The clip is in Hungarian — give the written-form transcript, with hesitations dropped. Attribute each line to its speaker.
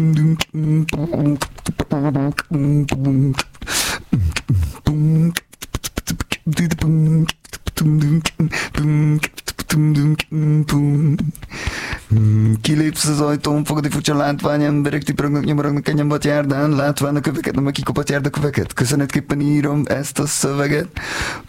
Speaker 1: Kilépsz az ajtón, fogod egy furcsa látvány, emberek tiporognak, nyomorognak egy nyombat járdán, látván a köveket, nem a kikopott járdaköveket. Köszönetképpen írom ezt a szöveget.